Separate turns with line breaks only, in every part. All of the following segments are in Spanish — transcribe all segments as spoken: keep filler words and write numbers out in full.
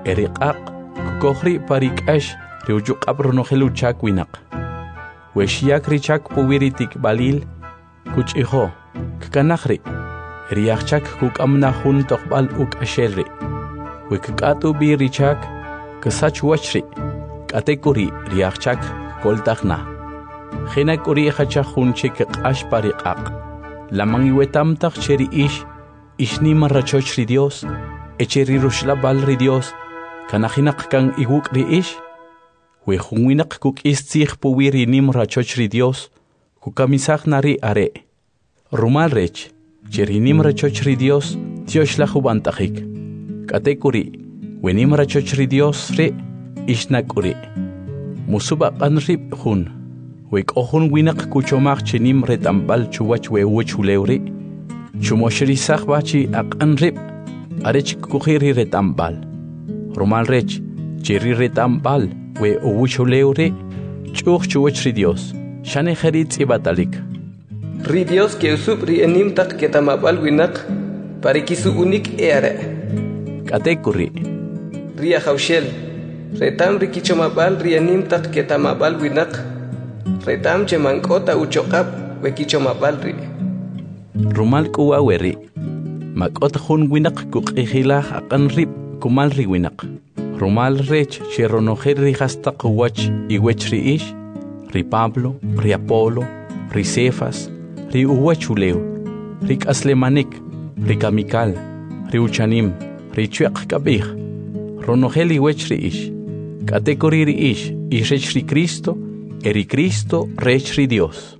eriqaq kukohri parikash riujuqab ronojelu chak winaq weshiyak richak puwiritik balil kuch'ijo kkanaqri riyaqchak kukamna hun toqbal uk'ashelri wikqatu bi richak ksach wachri katekuri riyaqchak koltaqna khinakuri hacha hunchik qash pariqaq lamangi wetamtaq cheri ish ishnima rachochri Dios echeri rushla balri Dios kanajinaq kan igukri ish we hunwinaq kuk'istzij puwiri nim rachochri Dios kukamisaq nari are rumal rech cheri nim rachochri Dios tioshla hubantajik katekuri we nim rachochri Dios re ishnakuri musuba qanrib hun we kohun winaq kuchomaq chenim retambal chuwach we wuchulewri chumoshri sakhbachi aqanrib arech kukhiri retambal rumal rech cheri retambal we uwuchulewri chuch chuwachri Dios shane kharit ibatalik
ri Dios que usub ri enim tak ketamabal winaq parikisu unik eare
katekuri
ri hawshel retam ri kichomabal ri enim tak ketamabal winaq retam che mankota uchoqab we kichomabal ri
rumal kuwaweri makot hun winaq kuqihila aqanrib kumal ri winaq rumal rech cheronojer ri hastaq wach iwech ri ish ri Pablo ri Apolo ri Cefas ri uwachuleu ri kaslemanik ri kamikal ri uchanim ri chueq kabih ronojel iwech ri ish katekori ri ish irech ri Cristo eri Cristo rech ri Dios.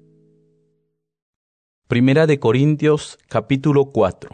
Primera de Corintios capítulo cuatro.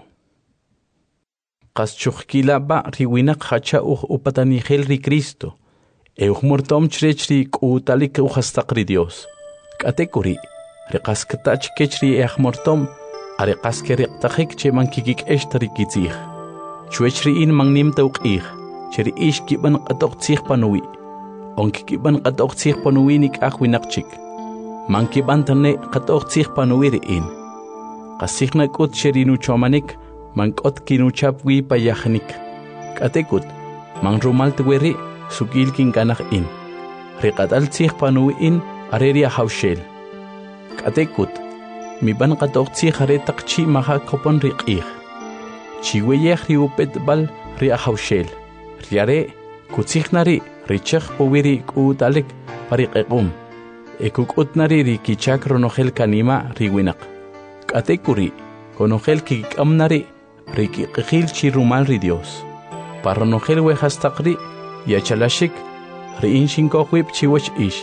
Qaschuqkilaba riwinaq hacha uj upatanijel ri Cristo e uj mortom chrech ri k'utalik ujastaq ri Dios katekuri ri qaskatach kech ri ej mortom ari qaskeriqtajik che mankikik'esh tarikitzij chuech ri in mangnim tawq'ij cheri ish kiban qatoqtzij panuwi onkikiban qatoqtzij panuwi nik'aj winaqchik mankiban tane qatoqtzij panuwi ri in qasijna k'ut cheri nuchomanik mank'ot kinuchap wi payajnik katekut manrumal tweri sukil kinkanaj in ri qataltzij panuwi in areri hawshel katekut miban qatoqtzij are taqchi maha kopon ri q'ij chiweyej ri upet bal ri hawshel riare kutzijnari richej puwiri k'utalik pariqequm ekuk'utnari ri kichak ronojel kanima ri winaq katekuri konojel kik'amnari ri kiqijil chi rumal ri Dios parronojel we hastaqri yachalashik ri in shinkojwib chiwach ish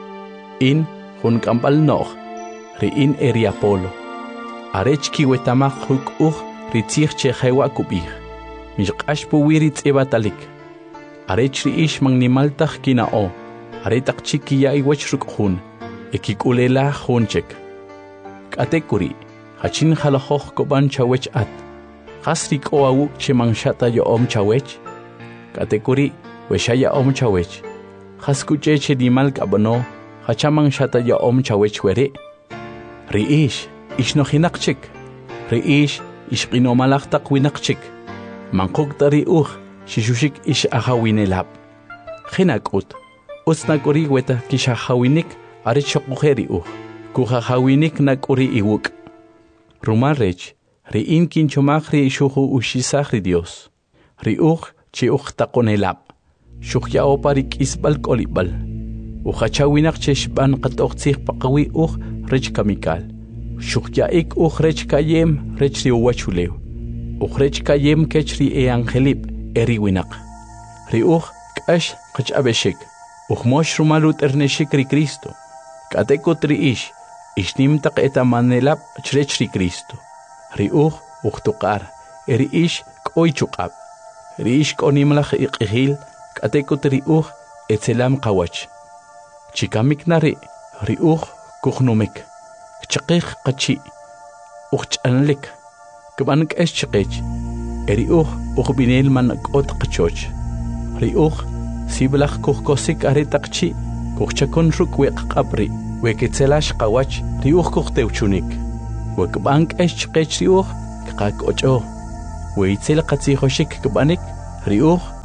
in jun k'ambal noj ri in eri Apolo arech kiwetamaq juk uj ri tzij che jewa kub'ij mixq'ax puwiri tz'ibatalik arech ri ish magnimaltaj kina'o are taqchi kiya iwach ruk'jun ekik'ulela junchek katekuri hachin jalajoj koban chawech at qas ri k'o awuk che manxata yo'om chawech katekuri wexaya om chawech qas kuche che dimal k'abano hacha manxata yo'om chawech weri ri ish ishnojinaqchik ri ish ishqinomalajtaq winaqchik manqukta ri uj xixuxik ish ajawinelab jinak'ut utsnak'uri weta kixajawinik are choqujeri uj kujajawinik nak'uri iwuk rumal rech ri in kinchomaj ri xuju uxisaj ri Dios ri uj chi uj taqonelab xuqya'o pari k'isb'al k'olib'al ujachawinaq che xb'an qatoqtzij paqawi uj rech kamikal xuqya'ik uj rech kayem rech ri uwachulew uj rech kayem kech ri e angelib eri winaq ri uj k'ax qach'abexik uj mox rumal ut'ernexik ri Cristo katekut ri ish ishnim taq etamanelab chrech ri Cristo ri uj uj tuqar eri ish k'oy chuq'ab ri ish k'onimlaj iq'ijil katekut ri uj etzelam qawach chikamiknari ri uj kujnumik kchaqij qachi uj ch'anlik kb'an k'ex chiqech eri uj uj binel man k'ot qchoch ri uj siblaj kujkosik are taqchi kujchakon ruk weq qabri weketzelax qawach ri uj kujtewchunik wekb'an k'ex chiqech ri uj kqak'och'o weitzel qatzijoxik kb'anik ri uj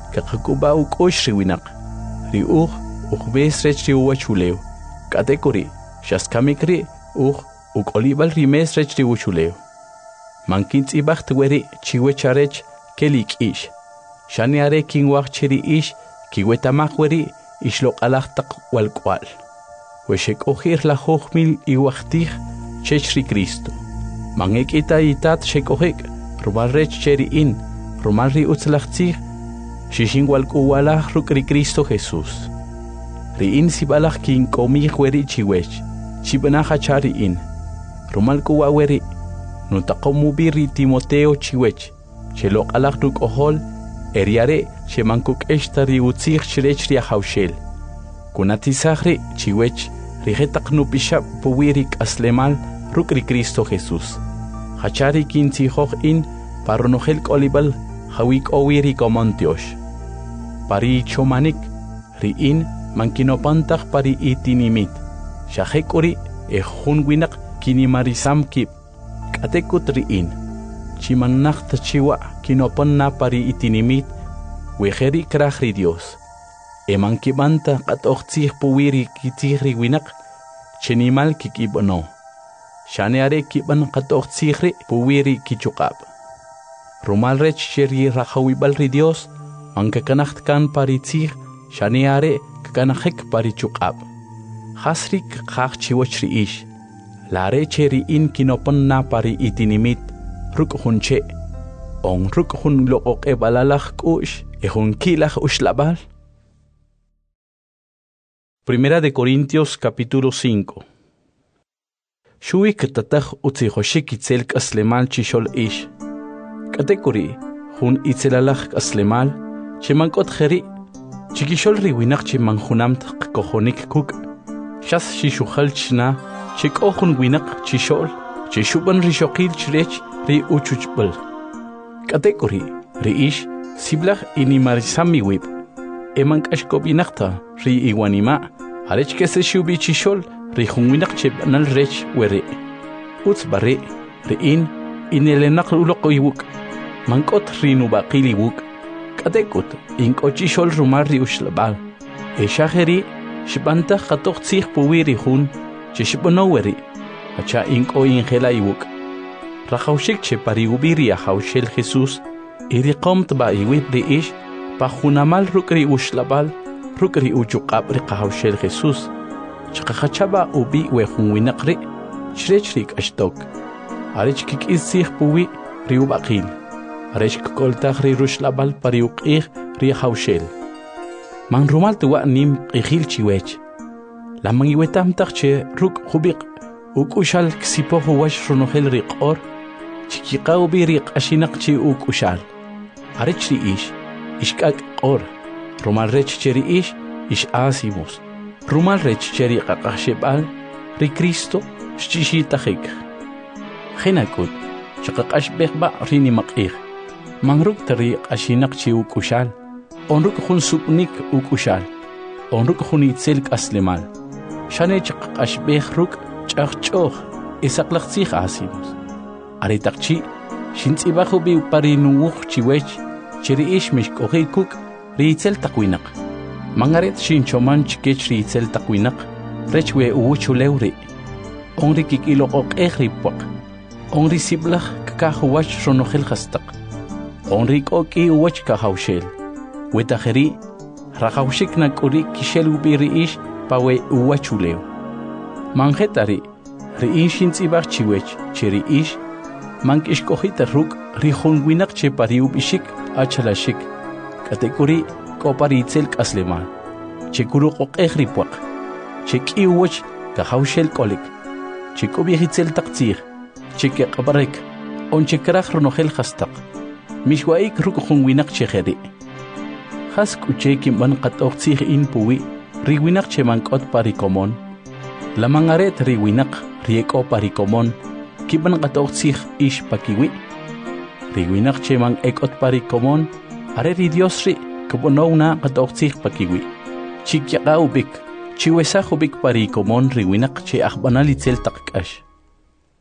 kakakuba ukosh riwinak. Ri uj ujbes rech ri uwachuleo. Katekuri, shaskamikri uj ukolibal rimes rech ri uchuleo. Mankins ibacht weri chiwecharech kelik ish. Shani are kinwach chiri ish kiwetamach weri ishlok alachtak walkwal. Weshek ojir la hochmil iwachtich chechri Cristo. Mangek ita itat shek ojek rumal rech cheri in rumal ri utzlachtzich shishin walkuwalach rukri Cristo Jesús. Ri in sibalach kin komich weri chiwech chibanacha chari in rumal kuwa weri nutakomubiri Timoteo chiwech chelok alach ruk ohol eriare shemankuk eshtari utzich chirech ri haushel kunatisachri chiwech rigetak nupishab puwirik aslemal rukri Cristo Jesús hachari kinti hoch in paronogel kolibal hawik owiri komontiosh pari chomanik ri in mankinopantach pari itinimit shahekuri ejun winak kinimarisam kip katekut ri in chimanach chiwa kinoponna pari itinimit wejeri krahri Dios eman kibanta katochtzich puwiri kitihri winak chenimal kikibono shaneare kiban katochtzihri puwiri kichukab rumal rech cheri rahawibal ri Dios mankakanacht kan paritzich shaneare kakanahek parichukab hasrik khach chiwochri ish lare cheri in kinoponna pari itinimit ruk hunche on ruk hun look e balalach kush e hun kilach ushlabal. Primera de Corintios capítulo cinco. Shui ketatach utzihoshik itzel kaslemal chishol ish. Katekuri hun itzelalach kaslemal chemankot kheri chikishol riwinach chimanhunamt kohonik kuk shas shishukhal chna chikohun winak chishol chishuban rishokil chirech ri uchuchbal. Katekuri ri ish siblach inimarisami wib emank ashkobinakta ri iwanima arech kese shubi chishol ri hunwinak chebanal rech weri uts barri ri in inelenak uloko iwuk mankot ri nubaqili wuk katekut inko chishol rumar ri ushlabal e shaheri shibanta khatoch tsikh puwiri hun chishbono weri hacha inko ingela iwuk Rahaushik che pari ubiri a haushel Jesús iri qomt ba iwib ri ish pa hunamal rukri ushlabal rukri uchukab ri haushel Jesús chakachaba ubi we hunwinakri chrechrik ashtok arich kik isih puwi ri ubaqil arich koltach ri rushlabal pari uqih ri haushel man rumal tuwa nim qihil chiwech lamang iwetam takche ruk hubiq ukushal ksipo huwash runohel ri qor chikiqaw biriq ashinaqchi ukushal arechri ish ishkak qor rumal rech cheri ish ish asimos rumal rech cheri qaqashebal ri Cristo shchishitahik khinakut chaqaqash behba rini maqih manruk tari ashinaqchi ukushal onruk khun supnik ukushal onruk khun itzel aslemal shane chaqaqash behruk chaqchoh isaqlaqtsikh asimos Aritaqchi shintz'ibajo bi parinuuq chiwech chiri ish mishk'oji kuk riitzel taqwinaq mangaret shinchoman chikech riitzel taqwinaq rech we uwuchulew ri onri kikiloqoq'ej ripuaq onri siblaj kakajuwach ronojel qastaq onri k'ok'i uwach kahawxel wetajeri rajawxik nak'uri kixel ubi ri ish pawe uwachulew manjetari ri ish shintz'ibaj chiwech chiri ish mank ishkojita ruk rihun winak che pariub ishik achalashik katekuri koparitzel kasleman che kuru qoqej ripuaq che kiwach kahawshel kolik che kobiehitzel taqtzir che keqabarek on che kraj ronojel khastaq mishwaik ruk hun winak che kheri khas kuche kimban qatoqtzir in puwi riwinak che mankot parikomon lamangaret riwinak rieko parikomon kiban qatoqtzih ish pakiwi riwinak cheman ekot parikomon are ri Dios ri kubonowna qatoqtzih pakiwi chikyaqa ubik chiwesa ubik parikomon riwinak che akhbanal itzel taqkash.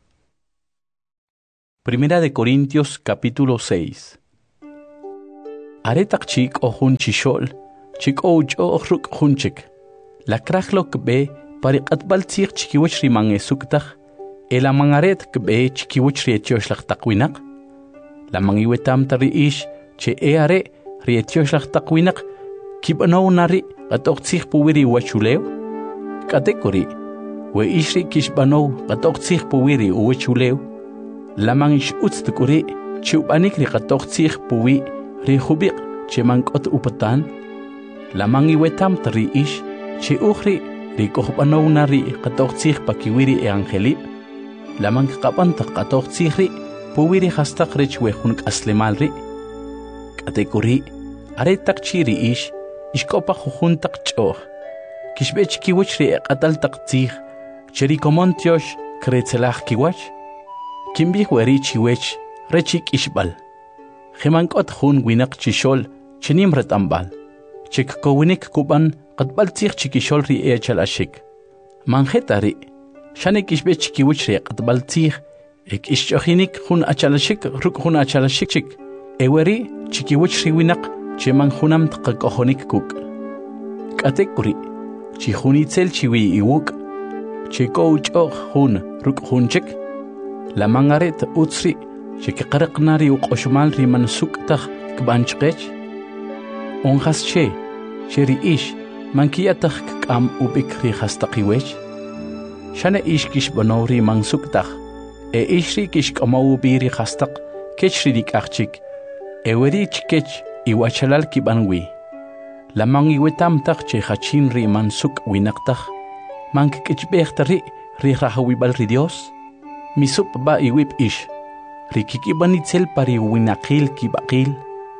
Primera de Corintios capítulo seis. aretaq chik o hun chishol, chik o uch o ruk hunchik. La krajlo kbe pariqat bal tsik chikiwich rimang esuktak, el amangaret kbe chikiwich rietiosh lak takwinak. La mangiwetam tari ish, che e are rietiosh lak takwinak, kibano nari atok tsik puwiri wachuleo. Katekori, we ishri kishbano atok tsik puwiri uwachuleo. La mangish utstukuri, chiubanik ri atok tsik puwi ri hubik che mangkot upatan. La mangiwetam tari ish, che ukhri ri kohbano nari atok tsik pakiwiri e angeli. La mangkapantak atok tsik ri puwiri hastak rich we hunak aslemal ri. Katekori, aretak chiri ish, ishkopa jujuntak choh. Kishbech kiwich ri atal tak tsik, cheri komontiosh kretzelach kiwach. Kimbi weri chiwech, rechik ishbal. Jimankot hun winak chishol, chenim retambal. Chik kowinik kuban, katbal tsik chikishol ri echal ashik. Manjetari, shanik ishbech kiwich ri katbal tsik, ek ishchohinik hun achalashik, ruk hun achalashik chik. Eweri, chikiwich ri winak, cheman hunam tkakohonik kuk. Katekuri, chihunitzel chiwi iwuk, chiko uchoh hun, ruk hun chik. La mangaret utsri, chikikaraknari uqoshmal riman suktak kbanchkech. Onjas che, cheri ish, mankiyatak kam ubik ri hastakiwech. Shane ish kish banori man suktak, e ishri kish kamau biri hastak, kechri dik achik, eweri chikech iwachalal kibanwi. La mangiwetam tak che hachin ri man suk winaktak, mankikechbechtari ri rahawibal ri Dios. Misup ba iwip ish, rikikibanitzel pari winakil kibakil,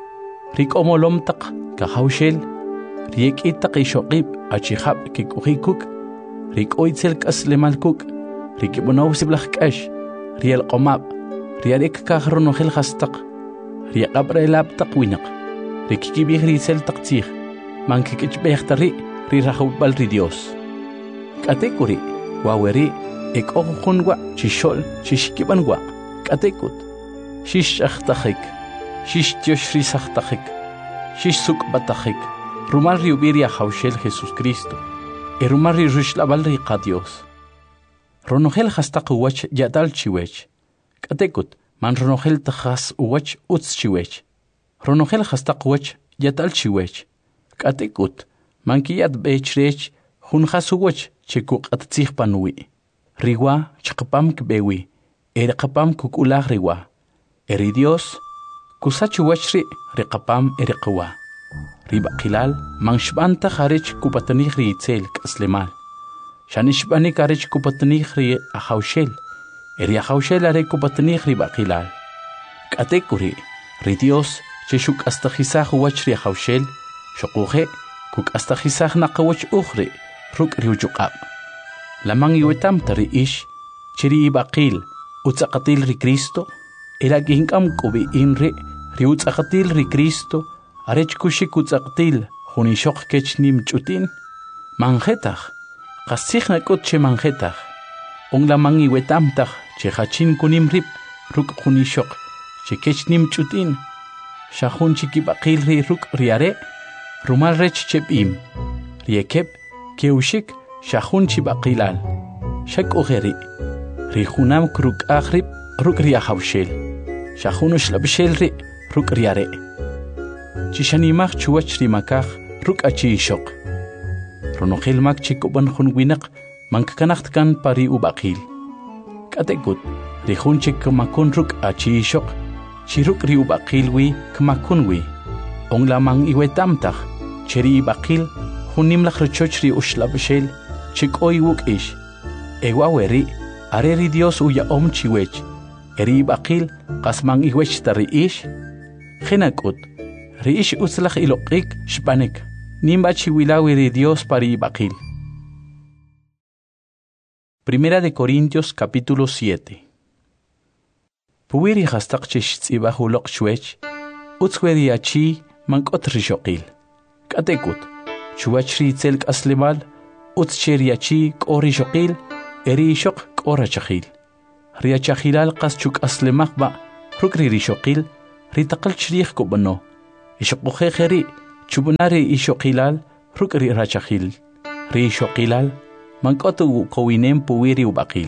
rikomolom tak kahawshel, riek itak ishokib achihab kikuhikuk, rikoitzel kaslemalkuk, rikibunaw siblahkash, riel komab, rialek kahronohel hastak, riakabrelab tak winak, rikikibih ritzel taktsih, mankikechbehtari rirahawbal ri Dios. Katekuri, waweri, ek okhunwa chishol chishkibanwa katekut shish akhtakhik shish tioshri sakhtakhik shish sukbatakhik rumal riubiria hawshel Jesus Cristo e rumal rishlabal riqa Dios ronogel hastaq uwach yadal chiwech katekut man ronogel takhas uwach uts chiwech ronogel hastaq uwach yadal chiwech katekut man kiyat bechrech hun khasuwach chikuk attsih panwi Riwa chakapam kbewi, eri kapam kukulah riwa. Eri Dios, kusachu wachri rikapam eri kawa. Riba kilal, mangshbanta kharich kupatanih ri itzel kaslemal. Shanishbani karich kupatanih ri ahawshel. Eri ahawshel are kupatanih riba kilal. Katekuri, ri Dios, cheshuk astajisah wachri ahawshel, shokuhe, kuk astajisah nakawach ukhri, ruk riuchukab. La mangiwetam tari ish, chiri ibaqil, utsakatil ri Cristo, ela ginkam kubi inri, ri utsakatil ri Cristo, arech kushik utsakatil, hunishok kech nim chutin, manjetach, kasich nakot che manjetach, ong la mangiwetam tach, che hachin kunim rip, ruk hunishok, che kech nim chutin, shahun chikibaqil ri ruk riare, rumal rech chepim, riekep, keushik, Shahun chibaqilal, shak ugeri, rihunam kruk akhrib, ruk riahawshel, shahun shlabshel ri, ruk riare. Chishanimach chuach rimakach, ruk achi shok. Ronohel mak chikuban hun winak, mankanachtkan pari ubaqil. Katekut, rihun chikumakun ruk achi shok, chiruk ri ubaqilwi, kmakunwi. Ong lamang iwetamtach, cheri ibaqil, hunim lachrochoch ri ushlabshel, Chik oy wuk ish, ewa weri, areri Dios uya om chiwech, eri bakil, kasmang iwech tari ish, Jinakut, ri ish uslach ilokik, shpanek, nimba chiwilawi ri Dios pari bakil. Primera de Corintios capítulo siete. Puwiri hastak chish tzibahulok shwech, utzweri achi, mankot rishokil. Katekut, chuach ri tzelk aslemal, Utscheriachi k'ori shoqil, eri shoq k'ora chachil. Ria chachilal qas chuk aslemakba, rukri rishoqil, ritaqal chrih kubano. Ishoqojeri chubunari ishoqilal rukri rachahil. Ri ishoqilal mankotu kowinem puwiri ubakil.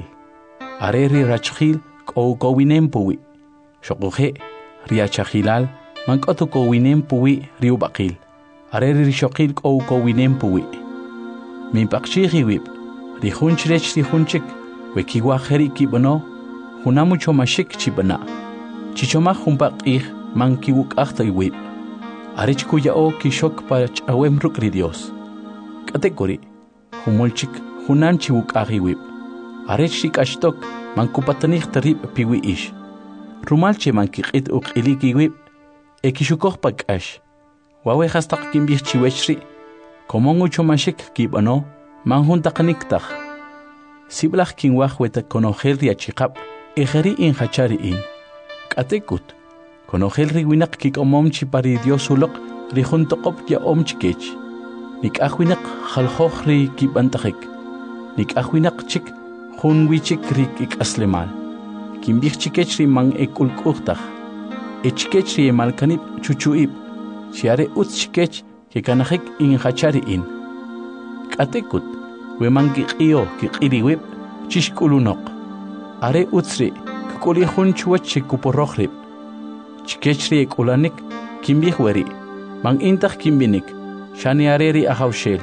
Areri rachahil ko kowinem puwi. Shoqoje riachahilal mankotu kowinem puwi ri ubakil. Areri rishoqil ko kowinem puwi. Min pakshiri wib. Rihunchirech rihunchik. Wekiwajeri kibono. Hunamucho mashik chibana. Chichoma humbak ih mankiwuk achta iwib. Arich kuya o kishok pach awem rukri Dios. Kategori. Humulchik hunan chiwuk ahiwib. Arich shik ashtok mankupatanich tarib piwi ish. Rumalche mankikit uk iliki wib. Ekishukok pak ash. Wawe hastak kimbih chiwechri. Komongucho mashik kibano manhuntakaniktak. Siblach kinwaj weta konogel riachikap. Ejeri in hachari in. Katekut. Konogel riwinak kik omomchi pari Dios ulok rijuntokop ya omchikech. Nik ahwinak halhoch ri kibantakik. Nik ahwinak chik hunwichik ri kik aslemal. Kimbich chikech ri mang ekulkuktach. Echikech ri emalkanip chuchuip. Chiare ut chikech kikanahik in hachari in. Katekut. We mang kikio kikiriwip chishkulunok. Are utsri kukuli hunchuach chikuporochrip. Chikechri ekulanik kimbihweri. Mang intach kimbinik. Shani areri ahawshel.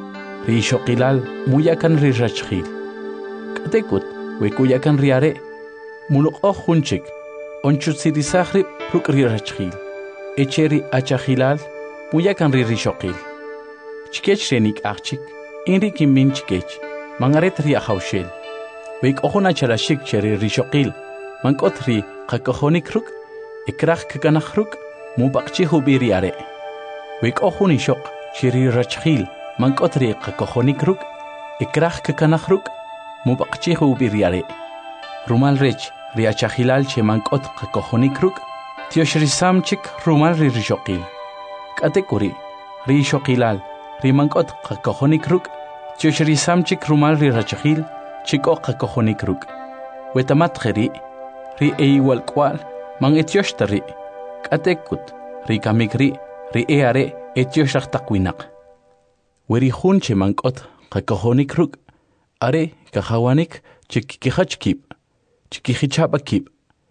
Ri shoqilal muyakan ri rachchil. Katekut wekuyakan riare. Mulok oh hunchik. Onchutsirisachrip ruk ri rachchil. Echeri achahilal muyakan ri rishoqil. Chikechri nik achik. Inri kimbin chikech. Mangaret ri ahawshel. Wek ohuna charashik cheri rishoqil. Mankot ri kakohonik ruk. Ikrach kakanachruk mubakchi hubiri are. Wek ohuni shok cheri rachchil mankot ri kakohonik ruk. Ikrach kakanachruk mubakchi hubiri are. Rumal rech ri achahilal che mankot kakohonik ruk. Tioshri samchik rumal ri rishoqil. Katekuri ri shoqilal ri mankot kakohonik ruk. Tioshri samchik rumal ri rachahil chiko kakohonik ruk. Wetamat kheri ri eiwal kwal. Mang etiosh-tari, katekut, ri kamikri, ri eare etiosh takwinak. Weri hunche mankot, kakahonik ruk, are kahawanik chikikihachkip, chikihichapakip.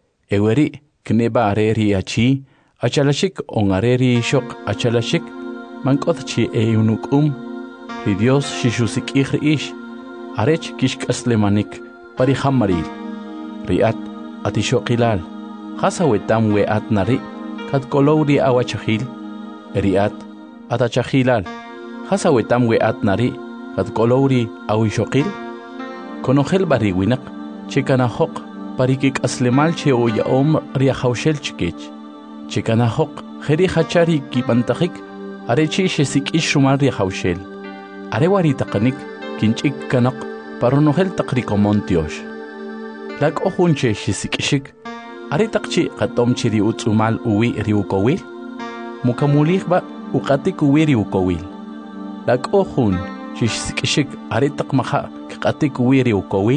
Eweri kneba are ri achi, achalashik on are ri shok achalashik, mankot chi eunukum, ri Dios shishusik ish, arech kishkaslemanik, parihamaril, riat atishokilal. Hasa wetam we at nari, kat kolori awachahil, eriat, atachahilal. Hasa wetam we at nari, kat kolori awishokil. Konogel bariwinak, chikanahok, parikik aslemal che o yaom riahaushel chikech. Chikanahok, heri hachari kipantahik, arechi shesik ishumal riahaushel. Arewari takanik, kinchik kanok, paronogel takrikomontiosh. Lag ohunche shesik ishik. Ari takchi katom chiri utsumal uwi riukowil. Mukamulih ba ukatik uwi riukowil. Lag ohun shishik ari takmaha katik uwi riukowil.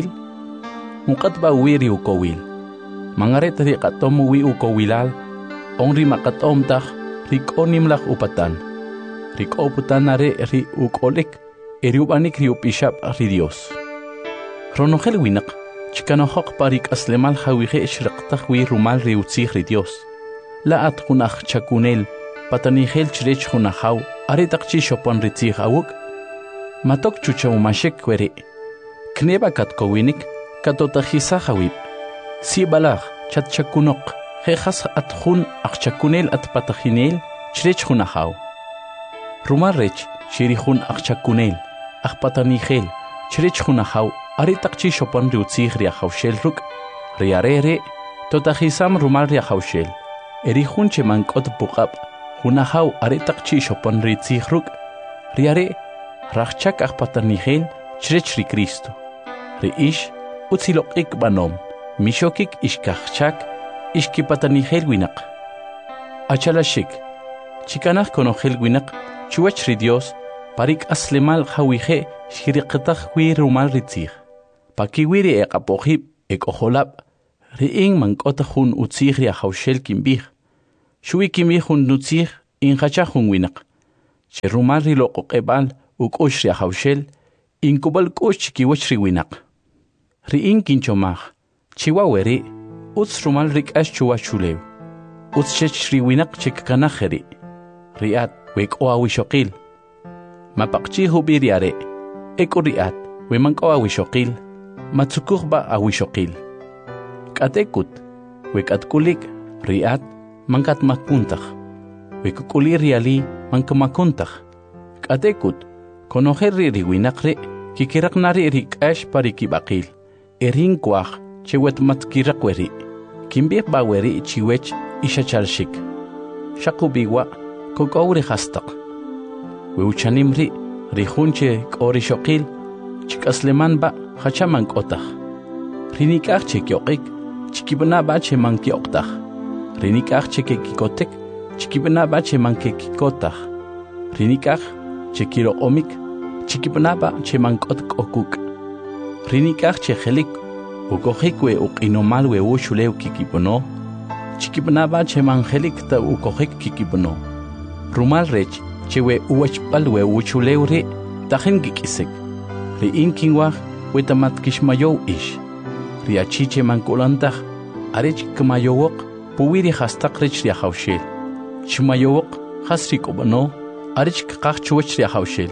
Mukat ba uwi riukowil. Mangaret ri katom uwi ukowilal. Onri makatom tak rikonim lak upatan. Rikoputan nare ri ukolik. Eriubanik riupishap ri Dios. Ronogel winak. Chikanohok parik aslemal hawihe ishraqtahwi rumal riutzih ri Dios. La at hunach chakunel patanihel chrech hunahaw aretakchi shopon ritzih awuk. Matok chuchawmashek kwere. Kneba katkowinik katotajisa hawib. Si balach chat chakunok hejas at hun ak chakunel at patajinel chrech hunahaw. Rumal rech shirihun ak chakunel ak patanihel chrech hunahaw. Aritakchi shopon riutzih riahaushel ruk, riarere, totajisam rumal riahaushel. Erihunche mankot bukap, hunahaw aritakchi shopon ritzih ruk, riare, rachchak ahpatanihel, chrech ri Cristo. Riish, utzilokik banom, mishokik ishkachchak, ishkipatanihel winak. Achalashik, chikanach konogel winak, chuach ri Dios, parik aslemal hawije, shiriqtach wi rumal ritzih. Pakiwiri ek apohib ek oholab, riing mankota hun utzih riahaushel kimbih. Shui kimbih hun nutzih inhacha jun winak. Che rumal ri loqo qebal u k'ux ri ajawxel, inkubal k'ux chikiwach ri winak. Ri in kinchomaj, chiwa weri, utz rumal ri k'ax chuwa chulew. Utz chech ri winak chik kanajeri. Riat wek o awishoqil. Mapaqchi hubi riare, eko riat, we manko awishoqil, matsukuhba awishoqil. Katekut, wek atkulik, riat, mankat makuntaj. Wek kuli riali, mankamakuntaj. Katekut, konojer ri riwinakre, kikiraknari rikash parikibakil. Erin kwaj, chewet matkirakweri. Kimbih baweri chiwech ishachalshik. Shakubiwa, kokowri hastaq. Weuchanimri, rijunche korishoqil, chikasleman ba, hachaman kotaj. Rinikaj chekyoqik, chikibna ba che mankyoktaj. Rinikaj chekekikotek, chikibna ba che mankekikotaj. Rinikaj chekiro omik, chikibna ba che mankot kokuk. Rinikaj chejelik, ukojikwe ukinomalwe uchulew kikipono, chikibna ba che mangelik ta ukojik kikipono. Rumal rech, chewe uwachpalwe uchulewri, tajen gikisek. Ri inkinwaj, wetamat kishmayow ish. Ri achiche mankulantaj, arech kmayowok, puwiri hastaq rech ri ajawxel. Chmayowok, hasri kobono, arech kqaj chuwach ri ajawxel.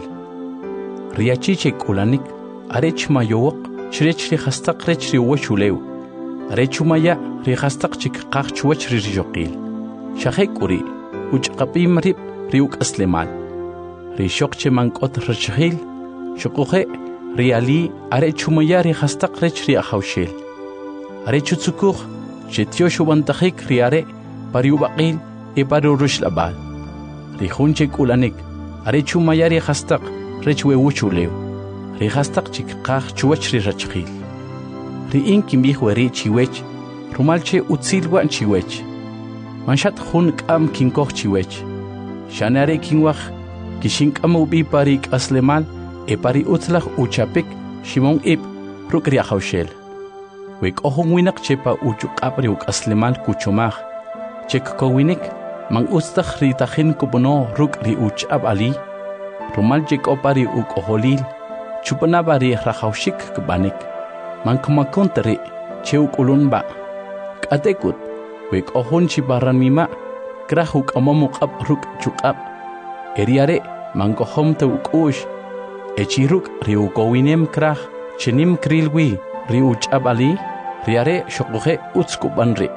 Ri achiche kulanik, arech mayowok, chrech ri hastaq rech ri uwachulew. Arech umaya, ri hastaq chik qaj chuwach ri riyoqil. Shajek uri, uchqapim rib, riuk aslemal. Ri shokche mankot rachhil, shokuhe, ri ali, are chumaya ri hastaq rech ri ajawxel. Are chutsukuh, chetio shubantajik ri are, pariubaqil, e parurush labal. Ri hunche kulanik, are chumaya ri hastaq, rech wewuchulew. Ri hastaq chik qaj chuwach ri rachhil. Ri inkim bihweri chiwech, rumalche utsilwan chiwech. Manshat hun kam kinkoj chiwech. Shanare kinwaj, kishinkam ubi parik aslemal, e pari utlaj uchapik, shimon ip, ruk ri ajawxel. Wek ohon winak chepa uchukap ri uk aslemal kuchomaj. Chek kowinik, man ustaj ri tajin kupono ruk ri uchab ali. Rumal chek opari uk oholil, chupanaba ri rajawshik kbanik. Man kumakontari, che uk ulunba. Katekut, wek ohon chibaran mima, krahuk amamuk ab ruk chukab. Eriare, mankohom te ukush. Echiruk riukowinem krah, chenim krilwi, riuchab ali, riare shokuhe utskubanri.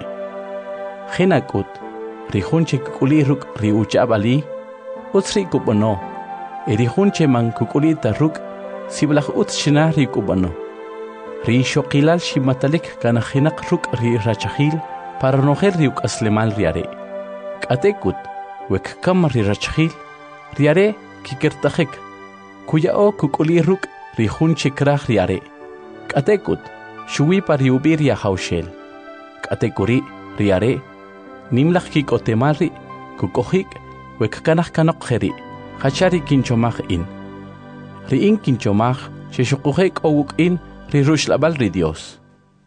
Hinakut, rihunche kukuli ruk riuchab ali, utsri kubano. Erihunche man kukulita ruk, siblach utshina rikubano. Ri shokilal shimatalik kanahinak ruk ri rachahil, para noher riuk aslemal riare. Katekut, wek kam ri rachahil, riare kikertajek. Kuya o kukuli ruk rihunche krah riare. Katekut, shui pariubir ya haushel. Katekuri riare, nimlach kikotemari, kukohik, wek kanach kanokjeri, hachari kinchomaj in. Ri in kinchomaj, sheshokuhek owuk in, ri rushlabal ri Dios.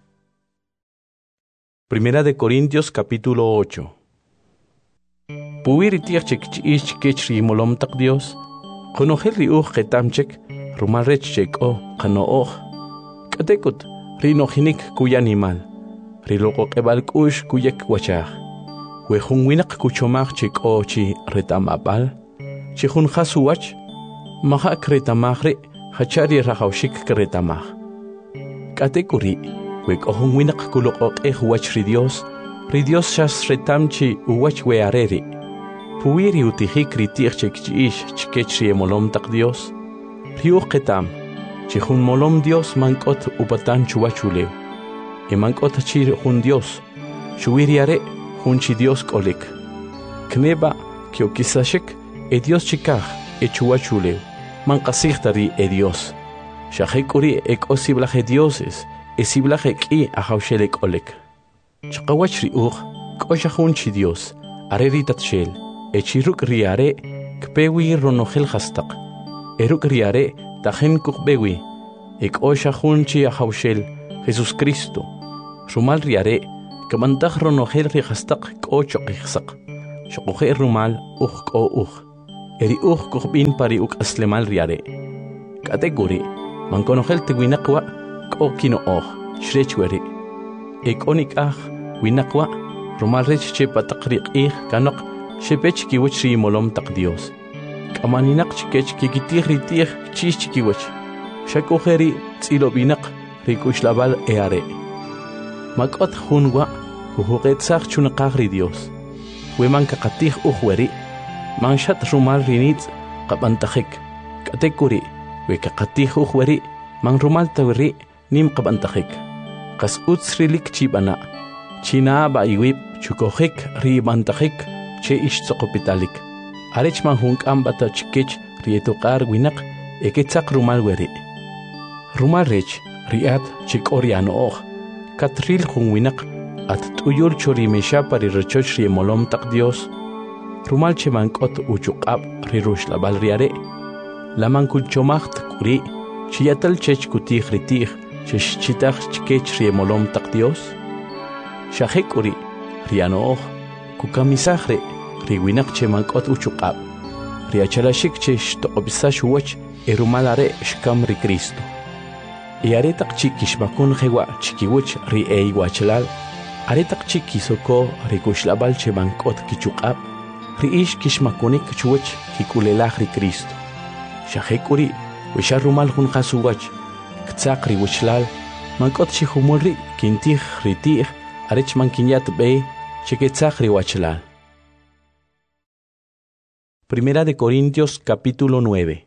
Primera de Corintios capítulo ocho. Puwiri tiachek chiich kechri molom tak Dios. Konohel ri uj ketamchek, rumalrech chek o, kano oj. Katekut, ri nohinik kuya animal. Ri loko kebal kush kuyek wachaj. Wehun winak kuchomaj chek o chi retamabal. Chihun hasuwach, mahak retamajre, hachari rajawshik kretamaj. Katekuri, wek ohun winak kulok eh wach ri Dios, ri Dios shas retamchi uwach we areri. Puwiri utihik ritich chek chiish chikechri molom tak Dios. Riuch ketam, chihun molom Dios mankot upatan chuwachulew. E mankot chir hun Dios, chuwiriare hun chi Dios kolik. Kneba kiokisashek e Dios chikaj e chuwachulew. Mankasichtari e Dios. Shahekuri ek osiblaje dioses, e siblaje ki ajawshelek olek. Chakawach riuch, koshahun chi Dios, areritat shel. Echiruk riare, kpewi ronogel hastaq. Eruk riare, tajen kukbewi. Ek osha junchi ajawshel, Jesus Cristo. Rumal riare, kamantaj ronogel ri hastaq kocho qixsaq. xoqoje rumal uj ko uj. Eri uj kohbin pari uk aslemal riare. Kategori, man konogel te winakwa ko kino oj, shrechweri. Ek onik ah winakwa, rumal rech che patakriq ih kanok, shepech kiwach ri molom tak Dios. Kamaninak chikech kikitih ritih chis chikiwach. Shakojeri tsilo binak rikushlabal eare. Makot hunwa, kuhuqet sach chunaqagri Dios. Weman kakatih ujweri, manshat rumal rinitz qabantajik. Katekuri, we kakatih ujweri, man rumal taweri nim qabantajik. Kas utsrilik chibana, china ba iwib chukojik ribantajik che ish tsokopitalik. Arech man hunk ambata chikech rietukar winak eketsak rumal weri. Rumal rech riat chik oriano oj. Katril hun winak at tuyul chorimesha pari rechoch ri molom tak Dios. Rumal che mankot uchuqab rirush la balriare. La mankul chomacht kuri chiyatal chech kutih ritih chesh chitach chikech ri molom tak Dios. Shahek uri riano oj kukamisahre ri winak che mankot uchuqab. Riachalashik chesh toqbisash wach erumalare shkam ri Cristo. Y aretak chikish makun jewa chikiwich ri ei wachalal. Aretak chiki soko rikushlabal che bankot kichukab. Ri ish kishmakunik chuwich kikulelaj ri Cristo. Shahekuri wisharumal hun khasuwach. Ktsak ri wishlal. Mankot chihumulri kintih ritih. Arech mankinyat be chiketsak ri wachalal. Primera de Corintios capítulo nueve.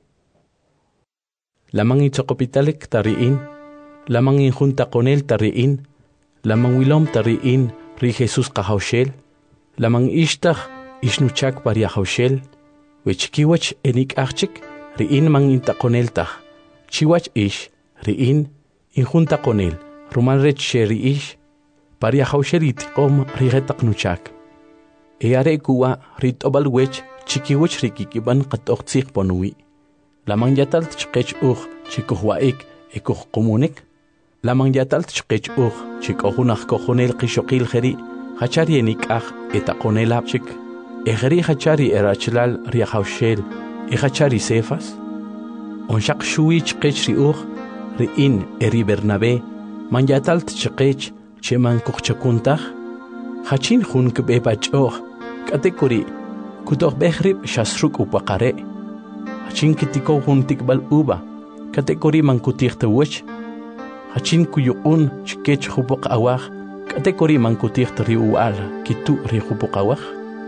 Lamang itzokopitalik tariin, lamang injunta con él tariin, lamang wilom tariin ri Jesús kahaushel, lamang ishtach ishnuchak paria haushel, wechikiwach enik achik riin mang inta con él tach, chiwach ish riin injunta con él, rumal rech sheri ish, paria haushel itikom rigetak nuchak. Eare kuwa ritobal wech chikiwach rikikiban katoktsik ponui. Lamang yatal tchkech uj chikuhwaik ekuh komunik. Lamang yatal tchkech uj chikohunach kohonel kishokil geri hachari enik aj etakonel apchik. Egeri hachari erachlal riahaushel e hachari sefas. Onshak shui chkech ri uj riin eri Bernabe man yatal tchkech cheman kuchchakuntach. Hachin hun kbebach uj katekuri kutoh behrib shasruk upakare. Hachin kitiko hun tikbal uba, kategori man kutih tawach. Hachin kuyukun chikech hubok awach, kategori man kutih riual, kitu ri hubok awach.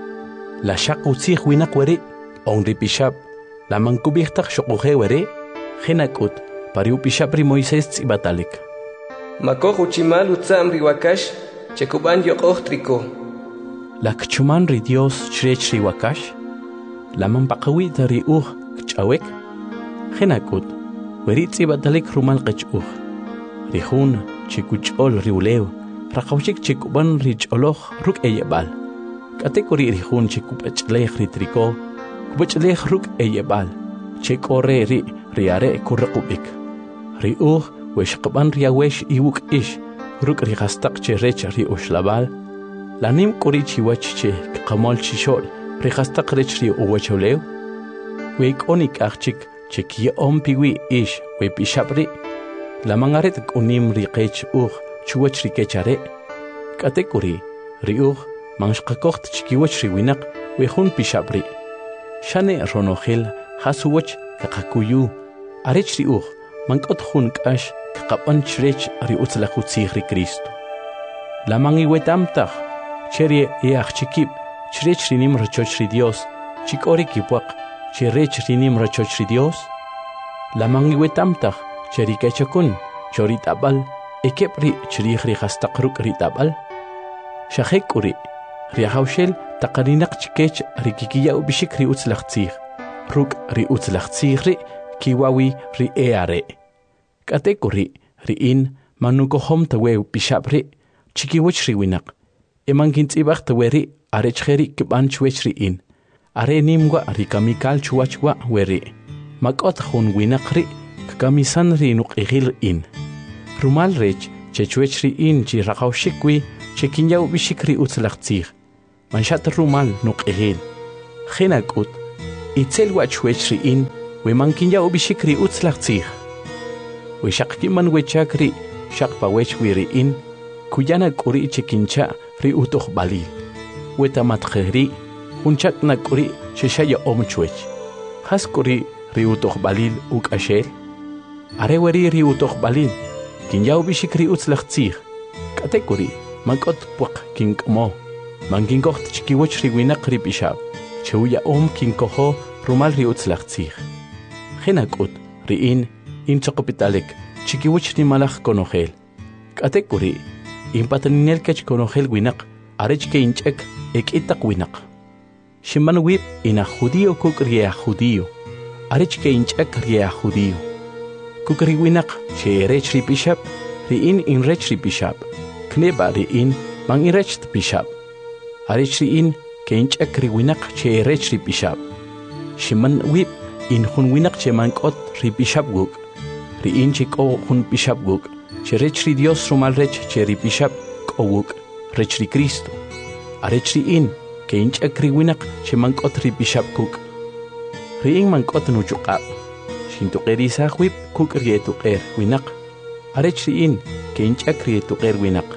La shak utsih winak weri, on ripishap, la man kubihtak shokuhe weri, henakut, pariu pishap ri Moises tsibatalik.
Makoh uchimal utsam riwakash, chekuban yokoh triko.
La kchuman ri Dios chrech riwakash, la man pakawit ri uh, Chawek, Henakut, Weritzi batalik rumal qechuj. Rihun, chikuchol riuleo, Rakauchik chikuban rich oloh ruk eyebal. Katekori rihun chikupachlech ritriko, Kupachlech ruk eyebal, Chekore ri riare kurrakubik. Riuj, weshkaban riawesh iwuk ish, Ruk rihastak cherech ri ushlabal. Lanim korichiwach che kamol chishol, Rihastak rech ri uwacholeo. Wek onik achik cheki ompiwi ish we pishabri la mangaret unim riqech uj chuwach rikechare katekuri riuj manshqakoht chikiwach riwinak we hun pishabri shane ronohel hasuwach kaqakuyu arech riuj mankot hun kash kaqapan chrech riutzlaqutzig ri Cristo la mangi wetamtach cherie each chikip chrech rinim rochoch ri Dios chikori kipwaq Chirech rinim rachoch ri Dios. La mangiwetamtach cherikechakun choritabal ekepri chirih rihastak ruk ritabal. Shahekuri rihaushel takarinak chikech rikikiya ubishik ri utzlachtzig. Ruk ri utzlachtzig ri kiwawi ri eare. Katekuri riin manukohom tawe pishabri chikiwach riwinak. Emankintzibach taweri arechheri kibanchwech riin. Are nimwa rikamikal chuachwa weri. Makot hun winakri kamisan ri nuqihil in. Rumal rech chechwech ri in chi rakaushikwi chekinyaw bishikri utzlachtzig. manshat rumal nuq'ihil khinak'ut itzel wachwech ri'in we mankinya ubishik ri utzlaq tzij we shaqkiman wechak ri shaqpa wech wi ri'in kuyana k'uri chikincha ri utuq balil we tamatqeri hunchak na k'uri sheshaya omchwech has k'uri ri utuq balil uk'ashel are weri ri utuq balil kinya ubishik ri utzlaq tzij k'ate k'uri mank'ot puaq kink'mo mankinkoq chikiwech ri winaq ri pixab chewya om kinkojo rumal ri utzlaq tzij khinak'ut ri'in inchoqopitalek chikiwech ni malaj konojel k'ate k'uri inpataninel kech konojel winaq arech ke inch'ek ek'itaq winaq shiman wib ina judío kuk ria judío arech ke inch'ek ria judío kuk ri winaq che rech ri pixab ri'in inrech ri pixab kneba ri'in man inrech pixab arech ri'in ke inch'ek ri winaq che rech ri pixab shiman wib in jun winaq che mank'ot ri pixab guk ri'in che k'o jun pixab guk che rech ri Dios rumal rech che ri pixab k'o guk rech ri Cristo arech ri'in ke inch'ek ri winaq che mank'ot ri pixab kuk ri'in mank'ot nuchuq'ab xintuq'erisaj wib kuk ri etuq'er winaq arech ri'in ke inch'ek ri etuq'er winaq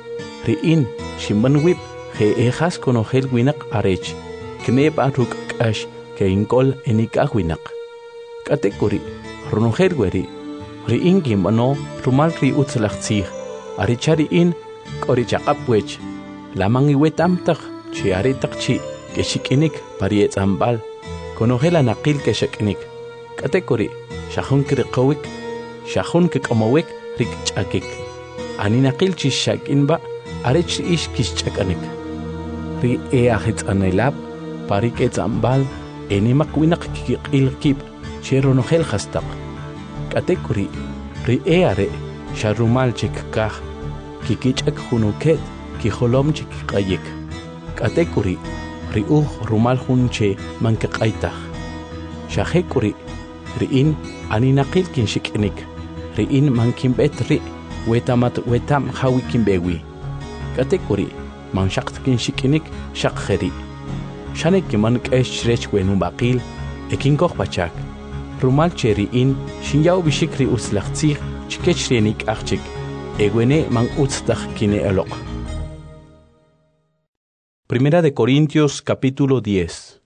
ri'in shiman wib je ejas konojel winaq arech kneba ruk' k'ax ke inkol enik'aj winaq k'ate k'uri ronojel weri ri'in kinb'ano rumal ri utzlaq tzij arecha ri'in k'ori chaq'ab wech laman iwetamtaj che aretaq chi ke xik'inik pari etz'anb'al konojel anaqil ke xak'inik k'ate k'uri xajun kriqowik xajun kik'omowik rik ch'akik aninaqil chi xak'inb'a arech ri'ix kixch'ak'anik ri e ajetz'anelab pari k'etz'anb'al enimaq winaq kiq'il kib' che ronojel jastaq k'ate k'uri ri e are xa rumal che kkaj kikich'ek jun uket kijolom che kiq'ayik k'ate k'uri ri uj rumal jun che mankiq'aytaj xaje k'uri ri'in aninaqil kinxik'inik ri'in mankinb'et ri' wetamat wetam jawi kinb'ewi k'ate k'uri manxaqt kinxik'inik xaq jeri' xane kiman k'ex chirech wenumb'aqil ekinkoj pachak rumal che ri'in xinyaw bixik ri utzlaq tzij chikech ri enik'aj chik ewene man utztaj kine'eloq. Primera de Corintios capítulo diez.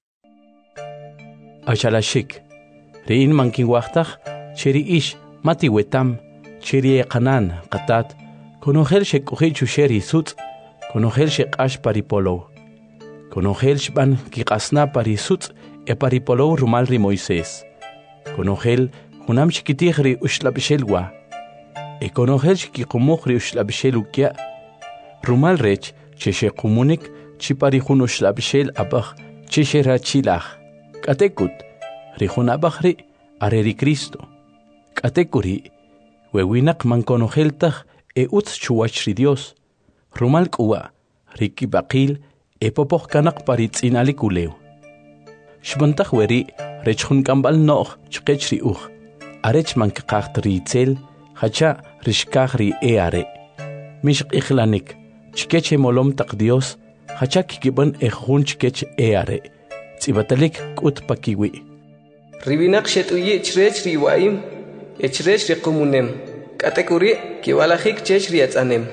Axalaxik ri'in mankinwajtaj che ri'ix mati wetam che ri eqanan qatat konojel xek'uji chuxe ri sutz' konojel xeq'ax paripolow konojel xb'an kiq'asna pari sutz' e paripolow rumal ri Moisés konojel junam xikitij ri uxlab'ixel wa e konojel xkiqumuj ri uxlab'ixel ukya' rumal rech che xequmunik chi pari jun uxlab'ixel ab'aj chi xerachilaj k'ate k'ut ri jun ab'aj ri' are ri Cristo k'ate k'uri we winaq mankonojel taj e utz chuwach ri Dios rumal k'uwa ri kib'aqil e popoj kanaq pari tz'inalik ulew xb'antaj weri rech jun k'amb'al no'j chqech ri uj arech mankiqajt ri itzel jacha ri xkaj ri e are mixq'ijlanik chkech emolom taq Dios jacha kikib'an e jun chkech e are tz'ibatalik k'ut pakiwi
ri winaq xet'uyi' chirech ri wa'im e chirech ri qumunem k'ate k'uri kiwalajik chech ri atz'anem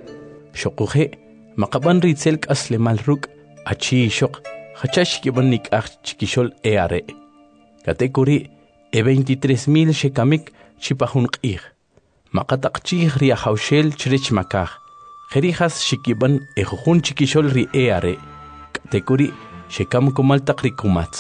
xoquje maqab'an ri itzel k'aslemal ruk' achi ixoq jacha xkib'an nik'aj chikixol e are k'ate k'uri e veintitrés mil xekamik chi pa jun q'ij maqataq chij ri ajawxel chirech makaj jerijas xikib'an e jujun chikixol ri e are k'ate k'uri xekam kumal taq ri kumatz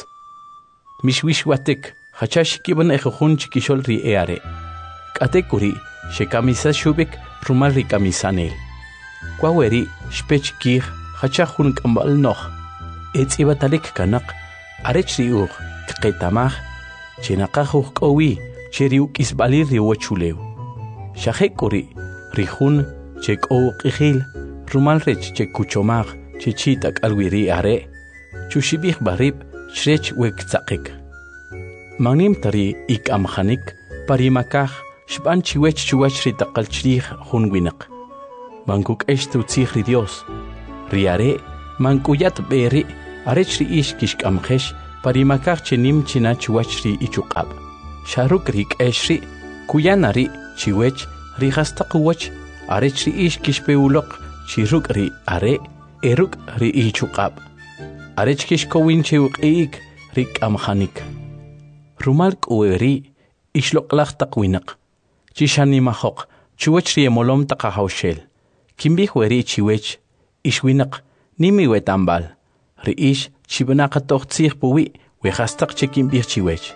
mixwixwatek jacha xikib'an e jujun chikixol ri e are k'ate k'uri xekamisa xub'ik rumal ri kamisanel kwa weri xpech kij jacha jun k'amb'al noj e tz'ibatalik kanaq arech ri uj kqetamaj che naqaj uj k'owi che ri uk'isb'alil ri wochulew xaje k'uri ri jun che k'o q'ijil rumal rech che kuchomaj che chi tak'al wi ri are chuxib'ij barib' chirech we ktza'qik manim tari ik'amjanik pari makaj xb'an chiwech chuwach ri taqal chriij jun winaq mankuk'ex tutzij ri Dios ri are mankuyat beri arech ri ish kishkamkhesh parimakach chenim china chuach ri ichuqab sharuk ri k'eshri kuyana ri chiwech ri hastaqwach arech ri ish kishpeuloq chiruk ri are eruk ri ichuqab arech kishkowin chiwqik ri k'amkhanik rumal k'ueri ishloqlaq taqwinaq chishanimajok chuwach ri emolom taqahawshel kimbih weri chiwech ishwinaq nimi wetambal ri ish chibnaqa toqtsih puwi wehastaq chikimbih chiwech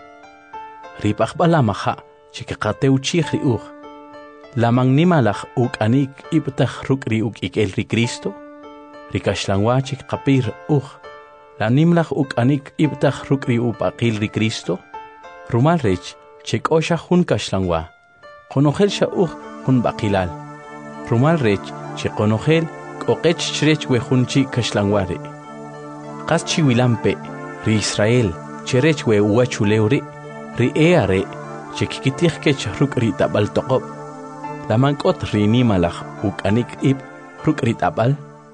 ri paqbala maha chikaqateu chih ri uj lamang nimalaj ukanik ibtaj ruk ri ukikel ri Cristo ri kashlangwa chikqapir uj la nimlaj ukanik ibtaj ruk ri upaqil ri Cristo rumal rech chikosha jun kashlangwa qonojel sha uj jun baqilal rumal rech chiqonojel k'oqech chrech wejunchi kashlangwari qas chiwilampe ri Israel cherech we uachulewri ri eare chikikitijkech ruk ri tabal toqob lamankot ri nimalaj ukanik ib ruk ri tabal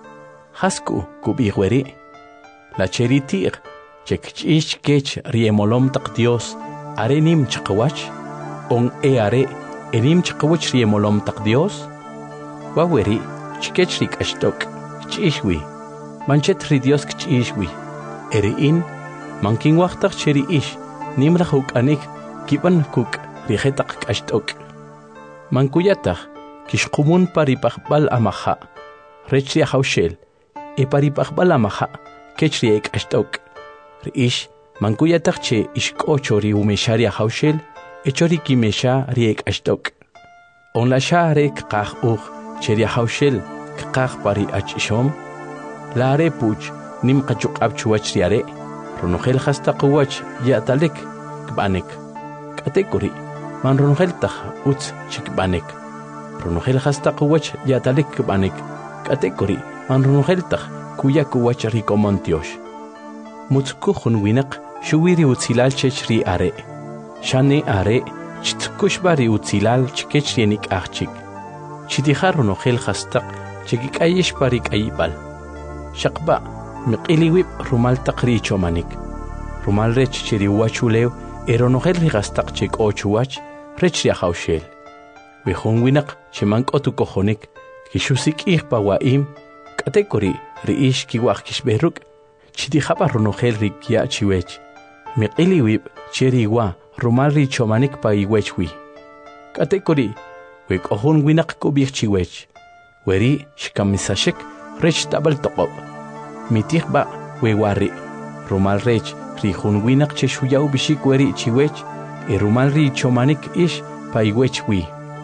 hasku kubihweri la cheritir chekchish kech ri emolom taq Dios are nim chqawach on eare enim chqawach ri emolom taq Dios waweri chikech ri kashtok chishwi manchet ri Dios kchishwi eri in mankin waqtaq cheri ish nimlaj ukanik kiban kuk ri hetaq kashtok mankuyataq kishqumun paripaqbal amaja rechri hawshel e paripaqbal amaja kechri ekashtok ri ish mankuyataq che ishk'ocho ri umesharia hawshel echori kimesha ri ekashtok on la share kqaj uj cheri hawshel kqaj pari achishom la are puch nim qachuqab chuwach ri are ronojel hastaqwach yatalek kbanek katekuri man ronojel taj utz chikbanek ronojel hastaqwach yatalek kbanek katekuri man ronojel taj kuyakuwach ri komontiosh mutzkujun winaq shuwiri utzilal chechri are shane are chitkushbari utzilal chikechrienik achchik chitijar ronojel hastaq chikikayish parik ayibal shaqba miqiliwib rumal taqri chomanik rumal rech chiri wachulew eronojel ri hastaq chik ochuwach rech ri hawshel wejun winaq chimank'otu kojonik kishusik'ij pawaim katekori ri ish kiwaj kishberuk chitijapa ronojel ri kya chiwech miqiliwib cheri wa rumal ri chomanik pa iwechwi katekori wek'ojun winaq kubij chiwech weri shkamisashek rech tabal toqob mitijba wewari rumal rech ri jun winaq che shuyaw bishik weri chiwech e rumal ri chomanik ish pa iwechwi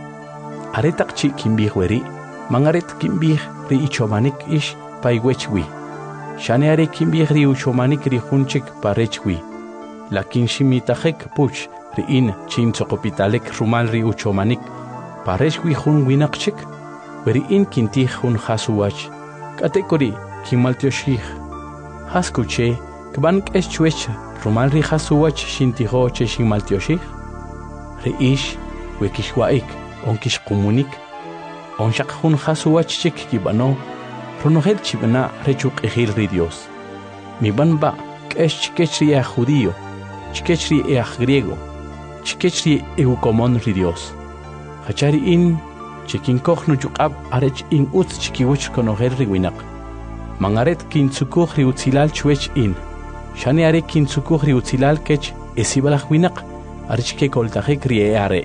aretaq chi kimbij weri mangaret kimbij ri ichomanik ish pa iwechwi shane are kimbij ri uchomanik ri junchik pa rechwi lakin shimitajek puch ri in chin tsoqopitalek rumal ri uchomanik pa rechwi jun winaq chik weri in kintij jun hasuwach katekori kimaltioshij haskuche kban k'esh chuech rumal ri hasuwach shintijo che shimaltioshij ri ish wekishwaik on kishqumunik on shaq jun hasuwach chik kibano ronojel chibna rechuq ejil ri Dios mi banba k'esh chikechri e judío chikechri e griego chikechri e ukomon ri Dios hachari in chikinkoj nuchuqab arech in utz chikiwach konojel ri winaq mangaret kintsukuj ri utzilal chuech in shane are kintsukuj ri utzilal kech esibalaj winaq arech ke koltajek ri are.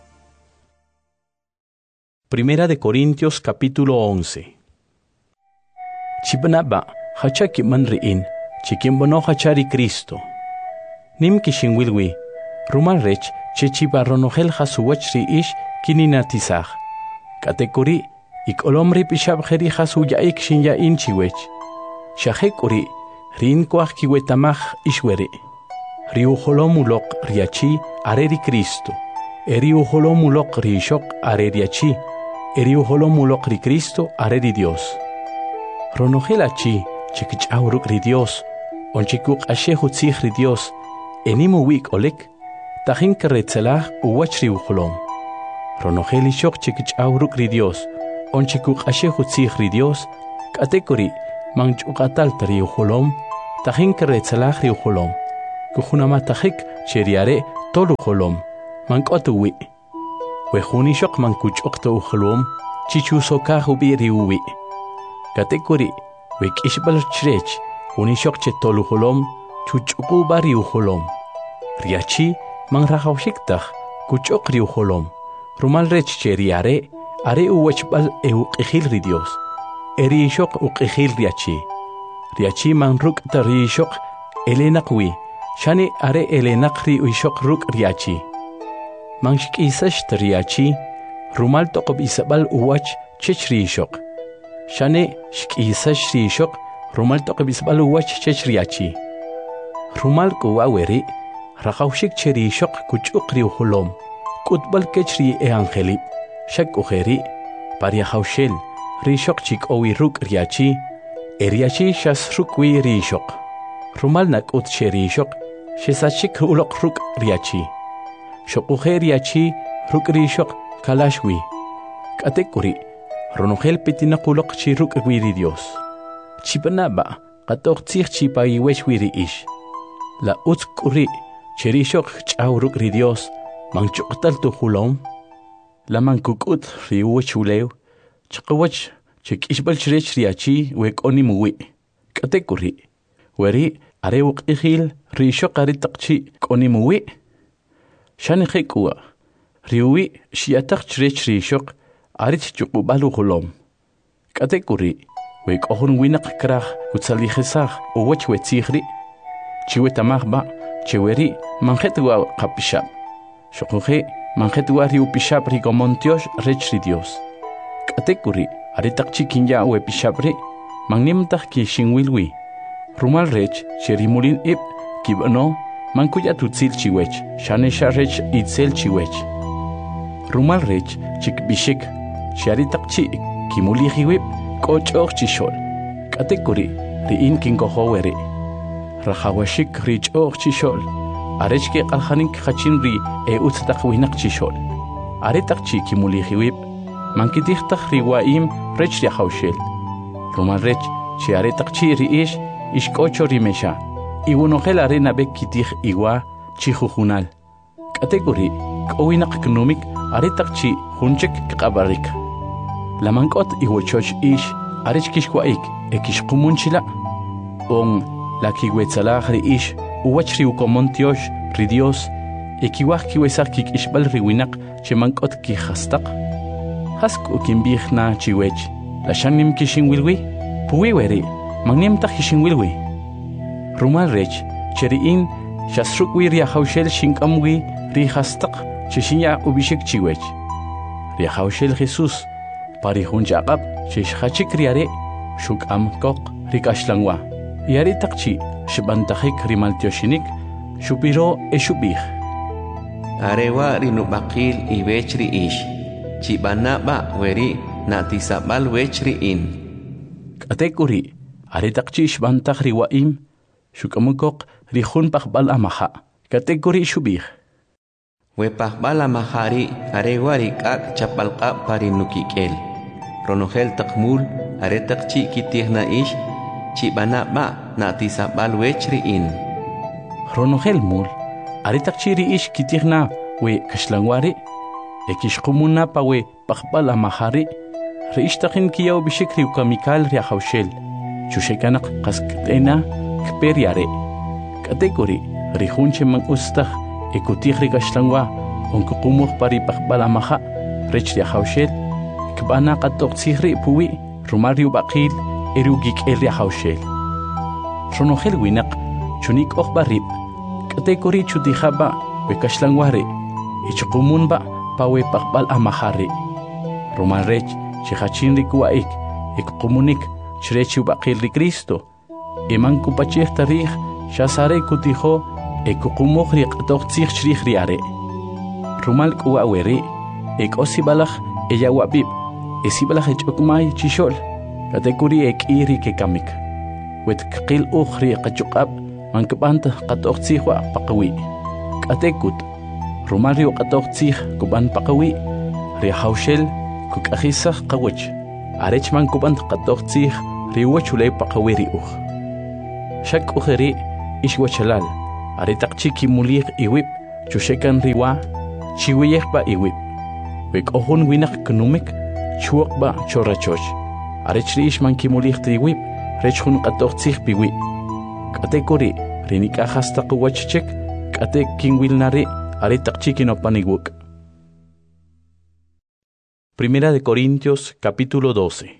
Primera de Corintios capítulo once. Chibnaba hachaki man ri in chikimbono hachari Cristo nim kishinwilwi rumal rech chechiba ronojel hasuwach ri ish kininatizaj katekuri ikolomri pishabjeri hasuyaik shinya in chiwech shajekuri rin kwaj kiwetamaj ishweri riujolomulok riachi areri Cristo eriujolomulok rishok areriachi eriujolomulok ri Cristo areri Dios ronojel achi chikich'awruk ri Dios onchikuk asheju tzij ri Dios enimu wik olek tajin keretzelaj uwach ri ujolom ronojel ishok chikich'awruk ri Dios onchikuk asheju tzij ri Dios katekuri mang chuqatal tri uholom tahin keretsalaj ri uholom kuhunama tajik cheriare tolu uholom mang kotuwi we huni shok mang kuchokto uholom chichu soka hubi ri uwi katekuri we kishbal chrech huni shok che tolu uholom chuchuku bari uholom riachi mang rahawshiktaj kuchok ri uholom rumal rech cheriare are uwachbal eu qihil ri Dios eri shok uqihil riachi riachi man ruk tari shok elenaqwi shani are elenaqri uishok ruk riachi man shkisash riachi rumal toqob isabal uwach chechri shok shani shkisash ri shok rumal toqob isabal uwach chechriachi rumal kuwaweri raqawshik cheri shok kuchukri uhulom kutbal kechri e angeli shak ujeri paria haushel rishok chik owi ruk riachi eriachi shas rukwi rishok rumal nak ut che rishok shesachik ulok ruk riachi shok uje riachi ruk rishok kalashwi katekuri ronogel petina kulok chi ruk wiri Dios chipanaba qatok tsich chi payiwech wiri ish la ut kuri cherishok chaw ruk ri Dios manchuktal tu hulom la mankukut riu chuleu chqawach chikishbal chrech riachi wek oni muwi katekuri weri are uqihil risho qari taqchi koni muwi shani khikwa riwi shiataq chrech rishok arit chuqbalu hulom katekuri wek ohun winaq krah kutsalihisah uwach wetsikhri chiwetamagba cheweri manjetwa qapishab shoqoje manjetwa riu pishab ri gomontiosh rech ri Dios katekuri aritaq chikinya we pishabri magnimtaq ki shinwilwi rumal rech cherimulin ib kibno mankuya tutsil chiwech shane sharech itzel chiwech rumal rech chikbishik charitaq chi kimuli hiwib kochog chishol katekuri riin kingohoweri rahawashik richog chishol arech ke qalhanin khachinri e utstaq winaq chishol aritaq chi kimuli hiwib mankitijtaj riwaim rech riahawshel rumal rech chi aretaq chi riish ishk'ocho rimesha iwunojel arena bek kitij iwa chi jujunal katekuri k'owinaq knumik aretaq chi junchek kqabarik lamank'ot iwochoch ish arech kixwaik ekixqumunchila on la kiwetsalaj riish uwach riukomontiosh ri Dios ekiwaj kiwesaj kik'ixb'al riwinaq chemank'ot kijastaq hasku kimbijna chiwech la shanim kishinwilwi puwi weri magnimtaq kishinwilwi rumal rech cheriin shasrukwi riahawshel shink'amwi rihastaq chishinya ubishik chiwech riahawshel Jesus parihun chaqab chishachik riare shuk'am koq rikashlangwa yari taqchi shibantaqik rimaltioshinik shupiro eshubij
arewa rinubaqil ibech riish chibanaba weri natisabal wechriin
katekuri aritaqchi shbantaq riwaim shukamukoq rihun paqbal amaha katekuri shubij
we paqbal amahari arewa rik'ak chapalqa parinukikel ronogel taqmul aretaqchi kitijna ish chibanaba natisabal wechriin
ronogel mul aritaqchi riish kitijna we kashlangwari ekishqumuna pawe paqbal amahari riishtaqin kiyaw bishikri ukamikal riahawshel chushekanaq qask't'ena kperiare katekuri rihunche man ustaj ekutij rikashlangwa onkuqumuj pari paqbal amaha rech riahawshel kb'ana qatoqtzij ri puwi rumal riub'aqil erugik'el riahawshel ronogel winaq chunik'oj barrib katekuri chutijaba wekashlangwa ri ichqumunba pawe paqbal amahari rumal rech chihachin rikuwaik ekqumunik chrechi ubaqil ri Cristo eman kupachej tarij shasare kutijo ekuqumuj riq'toqtzij chrij riare rumal k'uwaweri ek'osibalaj eyawabib esibalaj ech'ukmay chixol katekuri ek'i ri kekamik wetkqil uj ri qachuq'ab mankb'ant qatoqtzijwa paqawi k'atekut rumal ri qatoqtzij kub'an paqawi riahawshel kuk'ajisaj qawach arech man kub'ant qatoqtzij riwa chulay paqawiri uj. Shak ujeri ishwachalal, aretak chiki mulir iwip, chushekan riwa, chiwiyek ba iwip. Wek ohun winak knumik, chuak ba chorachoch. Arechri ishman kimulir triwip, rechhun qatoqtsik piwi. Kate kori, rinika hasta kuwachchek, kate kinwilnari, aretak chiki no panigwuk. Primera de Corintios, capítulo doce.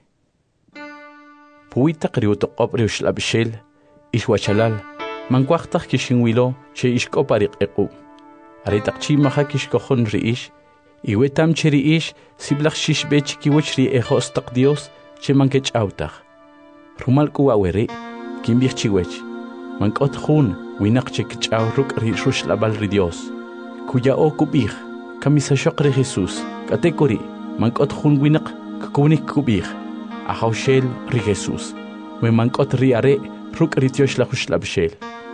Puita kriuto opriush labishel, ishwachalal, manquachtak kishinwilo, che ishkoparik eku. Aretak chi maha kishkohon riish, iwetam cheriish, siblach shishbech kiwachri ehostak Dios, che mankech autach. Rumal kuaweri, kimbich chiwech, mankot hun, winak chekich auruk rishush labal ri Dios. Kuya o kubich, kamisashok ri Jesus, katekori, mankot hun winak kukunik kubich, ahaushel ri Jesus. We mankot ri are, ruk rityosh lahush labshel.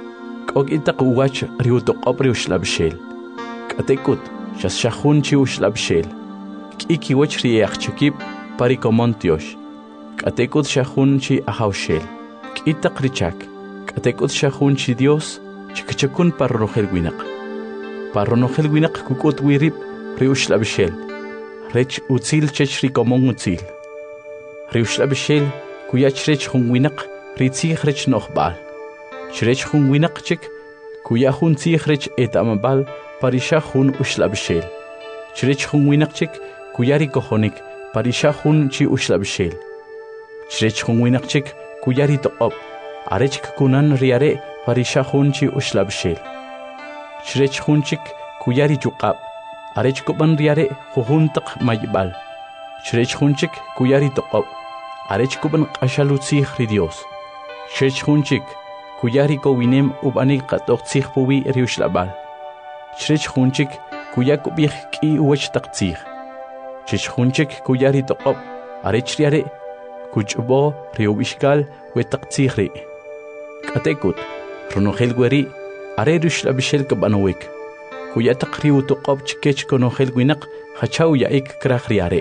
Kog itak uwach riutok opriush labshel. Katekut, shas shahun chiush labshel. Iki wach riach chekip, parikomontiosh. Katekut shahun chi ahaushel. Kitak richak. Katekut shahun chi Dios, chikachakun parronohel winak. Parronohel winak kukut wirip, riush labshel. Rech utzil chech rikomon utzil. Riush labshel, kuyach rech hun winak, ritzich rech nochbal. Shrech hun winak chik, kuya hun tzich rech etamabal, parisha hun ushlabshel. Shrech hun winak chik, kuyari kohonik, parisha hun chi ushlabshel. Shrech hun winak chik, kuyari toop, arech kunan riare, parisha hun chi ushlabshel. Shrech hun chik, kuyari chukab, arech kuban riare, huhuntak maybal. Shrech hun chik, kuyari toop, arech kuban kashalutzich ridios. Shrech hun chik, kuyari ko winem ubanik katok tsich puwi riush labal. Shrech hunchik kuyak ubich ki uwach taktsich. Shrech hunchik kuyari toqop, arech riare, kuchbo riubishkal we taktsich ri. Katekut, runohel gweri, are riush labishel kabanowik. Kuyatak riu toqop chikech konohel gwinak, hachaw yaik krach riare.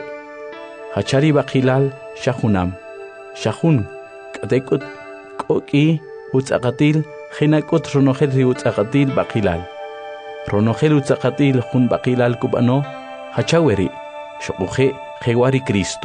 Hachari bakilal shahunam. Shahun, katekut, koki, utzaqatil, jinakut ronohel ri utzaqatil bakilal. Ronohel utzaqatil jun bakilal kubano, hachaweri, shokuje, jewari Cristo.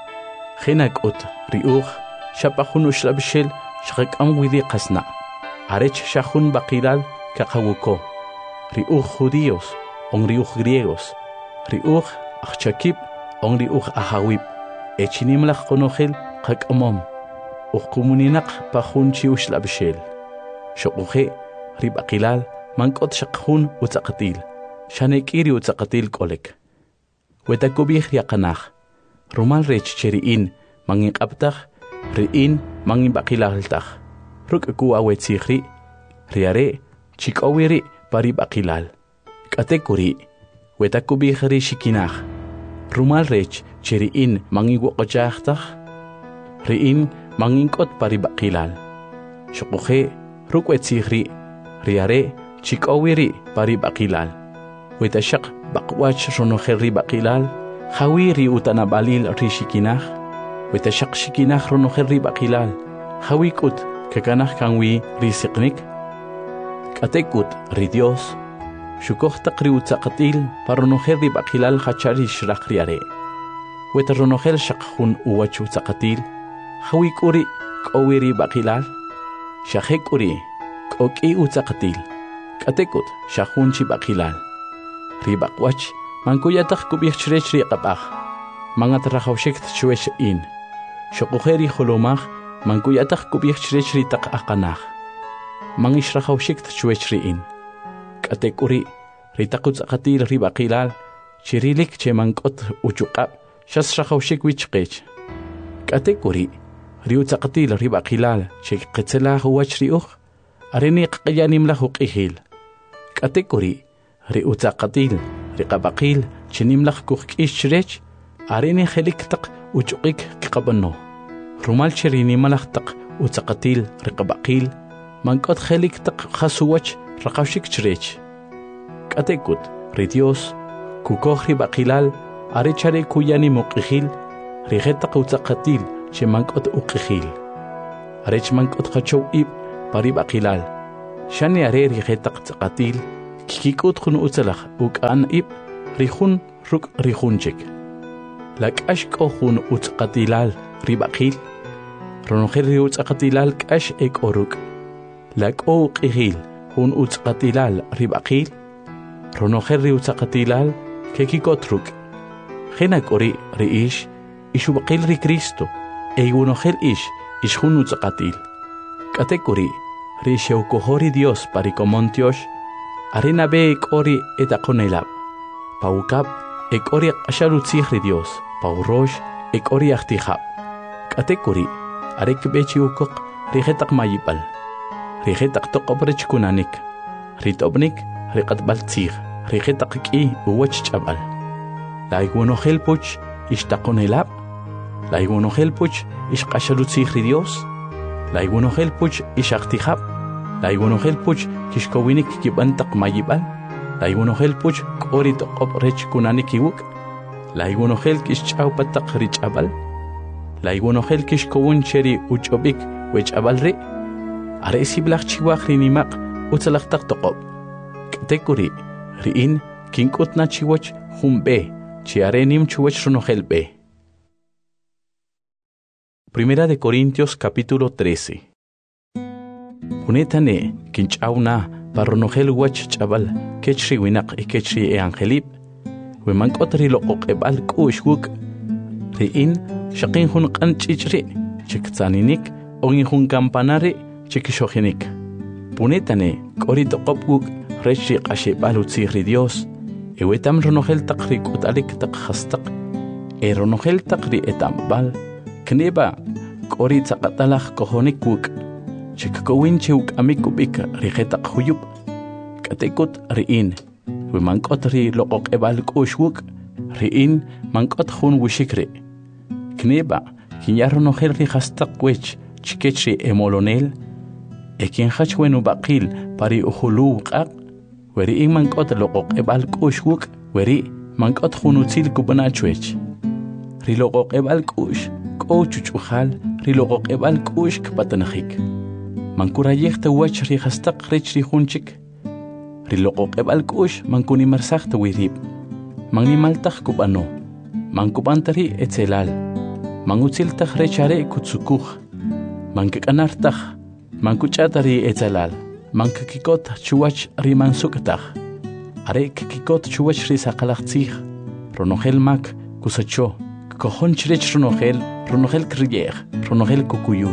Jinakut riuj, shapahun ushlabshel, shakam widi qasna. Arech shahun bakilal, kakawuko. Riuj judíos, on riuj griegos. Riuj achakip, on riuj ahawip. Echinimlach konohel, kakamom. Uqumuninaq pahun chi ushlabshel. Shokuje, ribakilal, mankot shakhun utzaqatil. Shanekiri utzaqatil kolek. Wetakubih yakanach. Rumal rech cheriin, mangin kaptach, riin, mangin bakilaltach. Ruk kuwa wetzihri, riare, chikowiri, pari bakilal. Katekuri, wetakubih ri shikinach. Rumal rech cheriin, mangin wokochachtach, riin, manginkot paribakilal. Shokuje, rukwetsihri, riare, chikowiri paribakilal. Wetashak bakwach ronohel bakilal, hawiri utanabalil rishikinach. Wetashak shikinach ronohel bakilal, hawikut kakanach kanwi risiknik. Katekut ridios, shukohtak riutzaqatil paronohel bakilal hachari shrach riare. Wetaronohel shakhun uwachu tzaqatil, hawikuri kowiri bakilal, shahekuri koki utzaqatil, katekut shahunchi bakilal. Ribakwach, mankuyatak kubich chrech riqabach, mangat rahawshekt chwesh in. Shokujeri holomach, mankuyatak kubich chrech ritak akanach. Mangish rahawshekt chwesh in. Katekuri, ritakutzaqatil ribakilal, chirilik che mankot uchukab, shas rahawshek wichqech. Katekuri, riutzaqatil ribakilal, che qetzelah uwach riuch, areni qyanim lahu qihil. Katekuri, riutzaqatil, riqabaqil, chinim lach kuhkish chrech, areni helik tak uchukik kikabano. Rumal chirini malach tak utzaqatil, riqabaqil, mankot helik tak khasuwach, raqawshik chrech. Katekut, ridios, kukoh ribakilal, arechare kuyani muqihil, rigetak utzaqatil, che mankot uqihil. arech mank'ot qachow ib parib aqilal shani are rijetaq tsaqatil kikikut khun utsalakh uk'an ib rijun ruk rijunchik lak'ash k'o jun utzqatilal ribaqil ronojel ri utzqatilal k'ash ek'oruk lak'o q'ijil jun utzqatilal ribaqil ronojel ri utzqatilal kekikotruk jena k'ori ri ish ishubaqil ri Cristo eygunojel ish ish jun utzqatil k'ate k'ori ri xewkojori Dios parikomontiosh arena be ek'ori etaqonelab paukab ek'ori q'ashalutzij ri Dios paurosh ek'ori ajtijab k'ate k'ori arek bechi ukoq rijetaq mayibal rijetaq toqob rechkunanik ritobnik riqatbal tzij rijetaq k'i uwach ch'abal laygwonojel puch ishtaqonelab laygwonojel puch ishq'ashalutzij ri Dios laygwonojel puch ishaqtijab laygwonojel puch kishkowinik kib'antaq mayibal laygwonojel puch k'ori toqob rechkunanik iwuk laygwonojel kixch'aw pataq rich'abal laygwonojel kixkowun cheri uch'obik wech'abal ri are siblaj chiwaq ri nimaq utzalaqtaq toqob k'ate k'ori ri'in kink'utna chiwach jun b'e chi are nim chiwach ronojel b'e. Primera de Corintios capítulo trece. Punetane kinch'awna parronojel wach ch'abal kechri winaq y kechri e angelib wemank'ot ri loqoq'eb'al k'u'x wuk ri'in shaqin jun q'an ch'ich'ri chiktzaninik ogin jun kampanari chikixojinik punetane k'ori toqob wuk rech ri q'axeb'al utzij ri Dios ewetam ronojel taq ri k'ut'alik taq jastaq e ronojel taq ri etamb'al kneba k'ori tzaqatalaj kojonik wuk chikkowin chiwk'amik kub'ik ri jetaq juyub k'atekut ri'in wemank'ot ri loqoq'eb'al k'u'x wuk ri'in mank'ot jun wixik ri kneba kinyar ronojel ri jastaq wech chikech ri emolonel e kinjach wenubaqil pari ujulu q'aq weri'in mank'ot loqoq'eb'al k'u'x wuk weri' mank'ot jun utzil kub'nachwech ri loqoq'eb'al k'u'x k'o chuch'ujal ri loqoq'eb'al k'u'x kpatanajik mankurayej tawach ri jastaq rech ri junchik ri loqoq'eb'al k'u'x mankunimarsaj tawirib mannimaltaj kub'ano mankub'antari etzelal mangutziltaj rech are' kutzukuj mankik'anartaj mankuch'atari etzelal mankikikot chuwach ri mansuk'taj are' kikikot chuwach ri saqalaj tzij ronojel mak kusacho kojon chirech ronojel ronojel kriyej ronojel kukuyu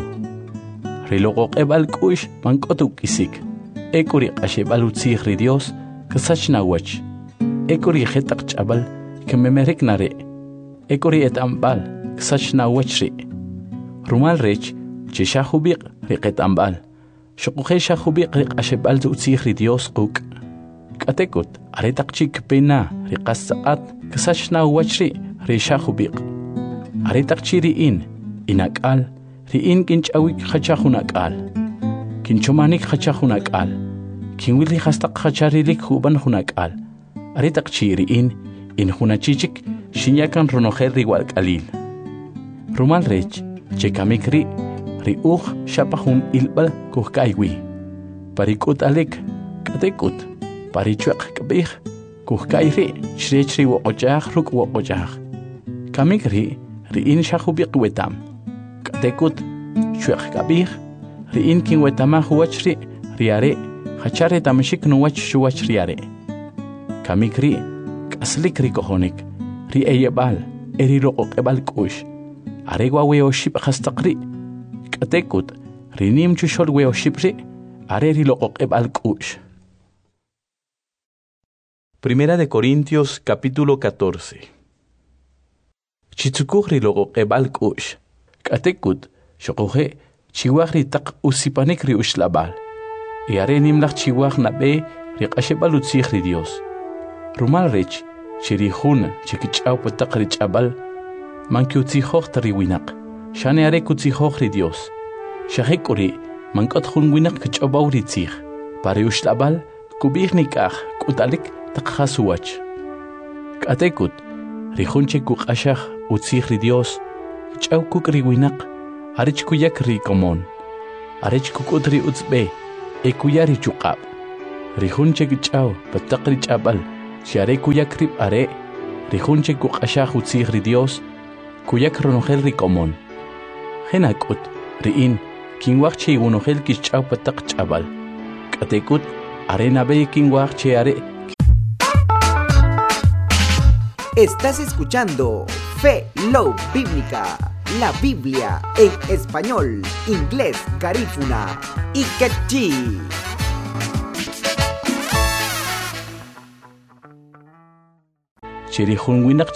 ri loqoq'eb'al k'u'x mank'ot uk'isik ek'ori q'axeb'al utzij ri Dios kasach nawach ek'ori jetaq ch'abal kememerek nare' ek'ori et'amb'al kasach nawach ri rumal rech chi xajubiq ri qet'amb'al xoqojel xajubiq ri q'axeb'al utzij ri Dios quk' k'atekut are taq chik pena ri qas saqat kasach nawach ri ri xajubiq are taq chi ri'in inak'al ri'in kinch'awik jacha jun ak'al kinchomanik jacha jun ak'al kinwil ri jastaq jacharilik jub'an jun ak'al are taq chi ri'in in jun achichik xinyakan ronojel ri walk'alil rumal rech chekamik ri ri uj xapa jun ilb'al kujk'aywi pari k'ut'alik k'atekut pari chweq k'b'ij kujk'ay ri chirech ri woq'och'aj ruk' woq'och'aj kamik ri ri'in xajubiq wetam k'atekut chweq k'ab'ij ri'in kinwetamaj wach ri ri are' jachar retamxik nuwach xuwach ri are' kamik ri k'aslik ri kojonik ri eyeb'al e ri loqoq'eb'al k'u'x are wa weoxib' jastaq ri k'atekut ri nim chuxol weoxib' ri are ri loqoq'eb'al k'u'x. Primera de Corintios capítulo catorce. Chitzukuj ri loqoq'eb'al k'u'x k'atekut xoqoje chiwaj ri taq usipanik ri uxlab'al y are nimlaj chiwaj nab'e ri q'axeb'al utzij ri Dios rumal rech chiri jun chikich'aw pataq ri ch'ab'al mankiutzijoj ta ri winaq xane are kutzijoj ri Dios xaje k'ori mank'ot jun winaq kich'ob'aw ri tzij pari uxlab'al kub'ij nik'aj k'ut'alik taq jasuwach k'atekut ri jun chikuq'axaj utzij ri Dios kich'aw kuk' ri winaq are chkuyak ri komon arech kukutri utzbe e kuyari chuqab rijunche kichao pataqri chabal share kuyak rib are rijunche kuqashah utzigri Dios kuyak ronogel rikomon henakut riin kinwachche unogel kichao pataq chabal katekut arena be kinwachche are.
Estás escuchando Fe Love Bíblica, la Biblia en español, inglés, garífuna y quechí.
Chirihun winak